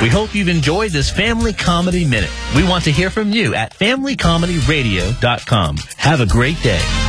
We hope you've enjoyed this Family Comedy Minute. We want to hear from you at FamilyComedyRadio.com. Have a great day.